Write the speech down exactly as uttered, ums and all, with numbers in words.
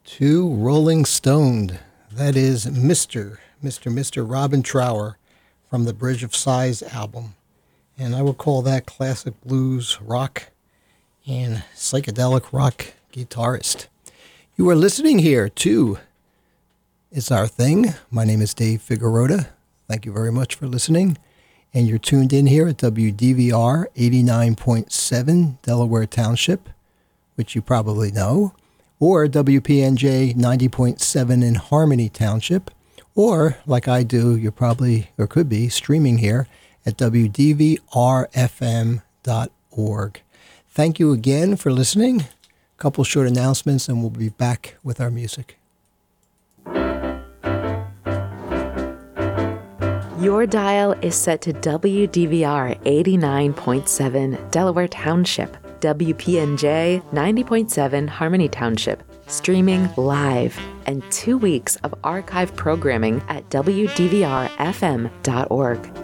to Rolling Stoned. That is Mister Mister Mister Robin Trower from the Bridge of Sighs album. And I would call that classic blues, rock, and psychedelic rock guitarist. You are listening here to It's Our Thing. My name is Dave Figueroa. Thank you very much for listening. And you're tuned in here at W D V R eighty-nine point seven Delaware Township, which you probably know, or W P N J ninety point seven in Harmony Township, or, like I do, you're probably, or could be, streaming here at W D V R F M dot org. Thank you again for listening. A couple short announcements, and we'll be back with our music. Your dial is set to W D V R eighty-nine point seven Delaware Township, W P N J ninety point seven Harmony Township, streaming live, and two weeks of archive programming at W D V R F M dot org.